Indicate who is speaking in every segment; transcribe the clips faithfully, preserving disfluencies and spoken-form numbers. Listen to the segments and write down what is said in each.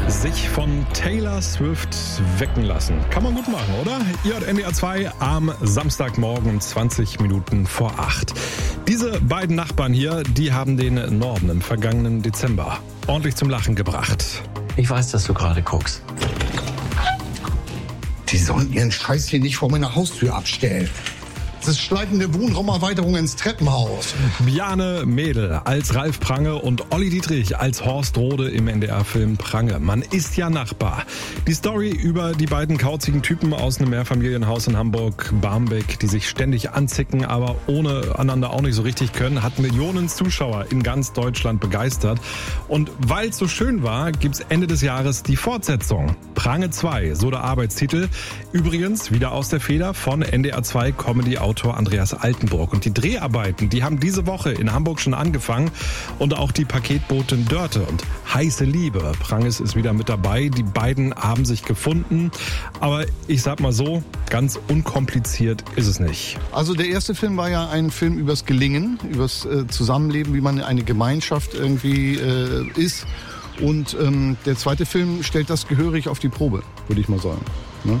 Speaker 1: Sich von Taylor Swift wecken lassen. Kann man gut machen, oder? Ihr hört N D R zwei am Samstagmorgen um zwanzig Minuten vor acht. Diese beiden Nachbarn hier, die haben den Norden im vergangenen Dezember ordentlich zum Lachen gebracht.
Speaker 2: Ich weiß, dass du gerade guckst.
Speaker 3: Die sollen ihren Scheiß hier nicht vor meiner Haustür abstellen. Das ist schleitende Wohnraumerweiterung ins Treppenhaus.
Speaker 1: Bjarne Mädel als Ralf Prange und Olli Dietrich als Horst Rode im N D R-Film Prange. Man ist ja Nachbar. Die Story über die beiden kauzigen Typen aus einem Mehrfamilienhaus in Hamburg-Barmbek, die sich ständig anzicken, aber ohne einander auch nicht so richtig können, hat Millionen Zuschauer in ganz Deutschland begeistert. Und weil es so schön war, gibt's Ende des Jahres die Fortsetzung. Prange zwei, so der Arbeitstitel. Übrigens wieder aus der Feder von N D R zwei Comedy Autor Andreas Altenburg. Und die Dreharbeiten, die haben diese Woche in Hamburg schon angefangen und auch die Paketbotin Dörte und Heiße Liebe. Pranges ist wieder mit dabei. Die beiden haben sich gefunden. Aber ich sag mal so, ganz unkompliziert ist es nicht.
Speaker 3: Also der erste Film war ja ein Film übers Gelingen, übers äh, Zusammenleben, wie man eine Gemeinschaft irgendwie äh, ist. Und ähm, der zweite Film stellt das gehörig auf die Probe, würde ich mal sagen. Ne?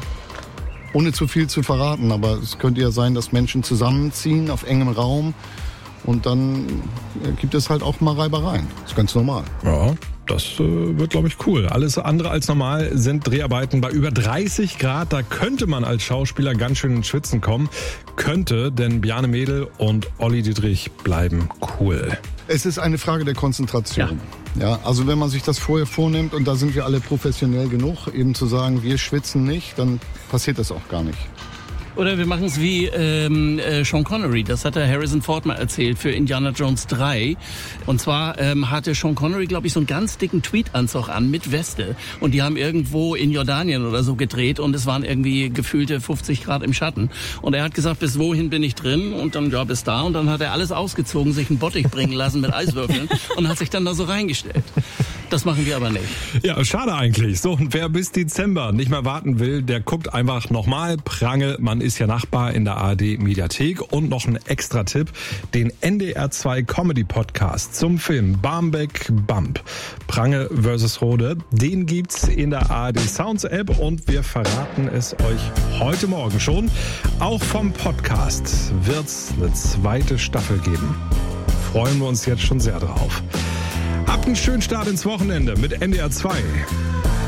Speaker 3: Ohne zu viel zu verraten, aber es könnte ja sein, dass Menschen zusammenziehen auf engem Raum und dann gibt es halt auch mal Reibereien. Das ist ganz normal.
Speaker 1: Ja, das äh, wird, glaube ich, cool. Alles andere als normal sind Dreharbeiten bei über dreißig Grad. Da könnte man als Schauspieler ganz schön ins Schwitzen kommen. Könnte, denn Bjarne Mädel und Olli Dietrich bleiben cool.
Speaker 3: Es ist eine Frage der Konzentration. Ja. Ja, also wenn man sich das vorher vornimmt und da sind wir alle professionell genug, eben zu sagen, wir schwitzen nicht, dann passiert das auch gar nicht.
Speaker 4: Oder wir machen es wie ähm, äh, Sean Connery, das hat der Harrison Ford mal erzählt für Indiana Jones drei. Und zwar ähm, hatte Sean Connery, glaube ich, so einen ganz dicken Tweedanzug an mit Weste. Und die haben irgendwo in Jordanien oder so gedreht und es waren irgendwie gefühlte fünfzig Grad im Schatten. Und er hat gesagt, bis wohin bin ich drin? Und dann, ja, bis da. Und dann hat er alles ausgezogen, sich einen Bottich bringen lassen mit Eiswürfeln und hat sich dann da so reingestellt. Das machen wir aber nicht.
Speaker 1: Ja, schade eigentlich. So, und wer bis Dezember nicht mehr warten will, der guckt einfach nochmal Prange. Man ist ja Nachbar in der A R D-Mediathek. Und noch ein extra Tipp, den N D R zwei Comedy-Podcast zum Film Barmbek Bump, Prange versus Rode. Den gibt's in der A R D Sounds App und wir verraten es euch heute Morgen schon. Auch vom Podcast wird's eine zweite Staffel geben. Freuen wir uns jetzt schon sehr drauf. Habt einen schönen Start ins Wochenende mit N D R zwei.